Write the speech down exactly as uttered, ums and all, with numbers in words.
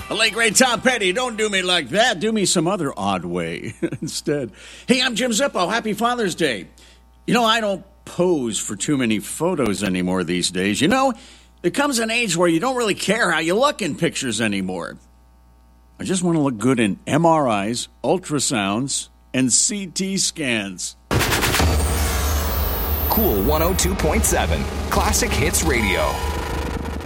The late great Tom Petty, don't do me like that. Do me some other odd way instead. Hey, I'm Jim Zippo. Happy Father's Day. You know, I don't pose for too many photos anymore these days. You know, there comes an age where you don't really care how you look in pictures anymore. I just want to look good in M R Is, ultrasounds, and C T scans. Cool one oh two point seven, Classic Hits Radio.